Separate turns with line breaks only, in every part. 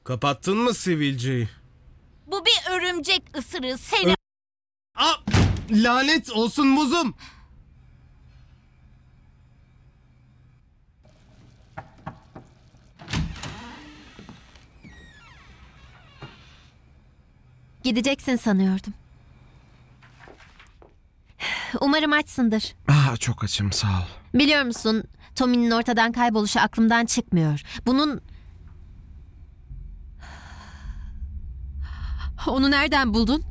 Kapattın mı sivilceyi?
Bu bir örümcek ısırığı seni.
Aa, lanet olsun muzum.
Gideceksin sanıyordum. Umarım açsındır.
Çok açım, sağ ol.
Biliyor musun, Tommy'nin ortadan kayboluşu aklımdan çıkmıyor. Onu nereden buldun?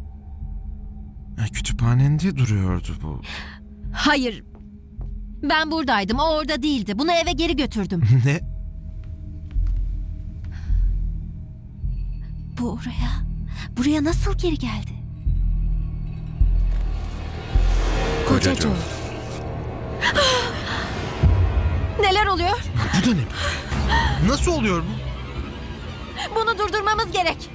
Kütüphanende duruyordu bu.
Hayır. Ben buradaydım, o orada değildi. Bunu eve geri götürdüm.
Ne?
Bu buraya nasıl geri geldi? Koca Joe. Neler oluyor?
Bu da ne? Nasıl oluyor bu?
Bunu durdurmamız gerek.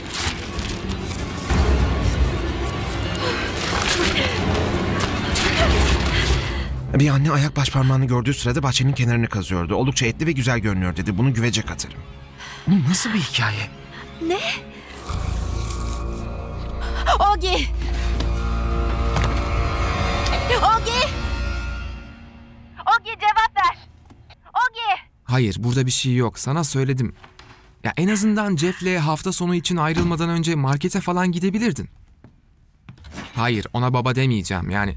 Bir anne ayak başparmağını gördüğü sırada bahçenin kenarını kazıyordu. Oldukça etli ve güzel görünüyor dedi. Bunu güvece katarım. Bu nasıl bir hikaye?
Ne? Ogi! Ogi! Ogi cevap ver! Ogi!
Hayır, burada bir şey yok. Sana söyledim. Ya en azından Jeff'le hafta sonu için ayrılmadan önce markete falan gidebilirdin. Hayır, ona baba demeyeceğim yani.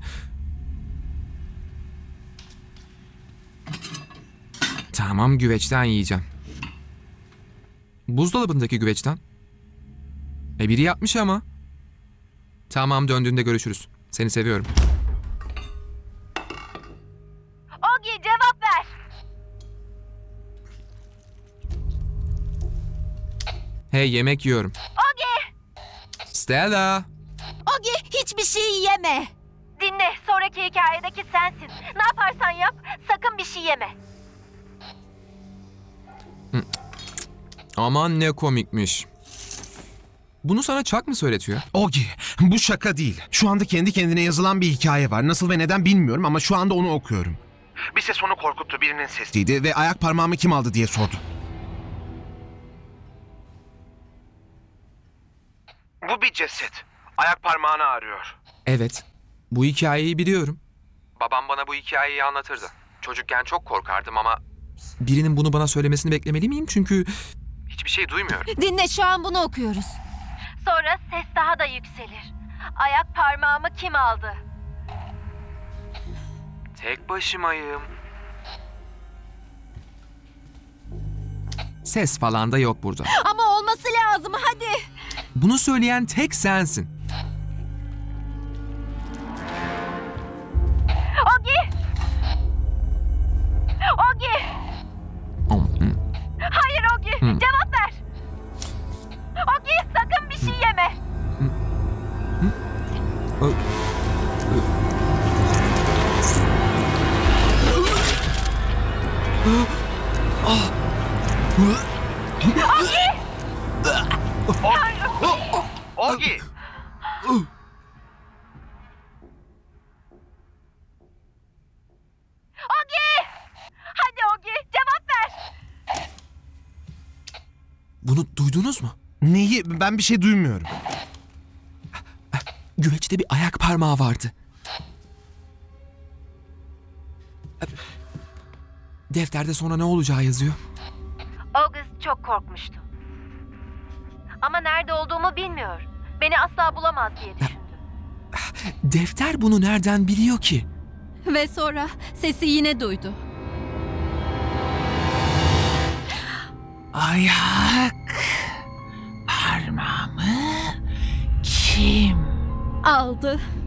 Tamam, güveçten yiyeceğim. Buzdolabındaki güveçten. Biri yapmış ama. Tamam, döndüğünde görüşürüz. Seni seviyorum.
Ogi cevap ver!
Hey, yemek yiyorum.
Ogi!
Stella!
Ogi hiçbir şey yeme! Dinle, sonraki hikayedeki sensin. Ne yaparsan yap, sakın bir şey yeme.
Aman ne komikmiş. Bunu sana Chuck mı söyletiyor?
Ogi, bu şaka değil. Şu anda kendi kendine yazılan bir hikaye var. Nasıl ve neden bilmiyorum ama şu anda onu okuyorum. Bir ses onu korkuttu, birinin sesiydi ve ayak parmağımı kim aldı diye sordu. Bu bir ceset. Ayak parmağını arıyor.
Evet. Bu hikayeyi biliyorum. Babam bana bu hikayeyi anlatırdı. Çocukken çok korkardım ama birinin bunu bana söylemesini beklemeli miyim? Çünkü hiçbir şey duymuyorum.
Dinle, şu an bunu okuyoruz. Sonra ses daha da yükselir. Ayak parmağımı kim aldı?
Tek başımayım. Ses falan da yok burada.
Ama olması lazım, hadi.
Bunu söyleyen tek sensin.
Ogi! Ogi! Hayır Ogi, cevap ver. Ogi, sakın bir şey yeme.
Ogi!
Ogi! Hadi Ogi, cevap ver.
Bunu duydunuz mu?
Neyi? Ben bir şey duymuyorum.
Güveçte bir ayak parmağı vardı. Defterde sonra ne olacağı yazıyor.
August çok korkmuştu. Ama nerede olduğumu bilmiyor. Beni asla bulamaz diye düşündü.
Defter bunu nereden biliyor ki?
Ve sonra sesi yine duydu.
Ayak parmağımı kim
Aldı.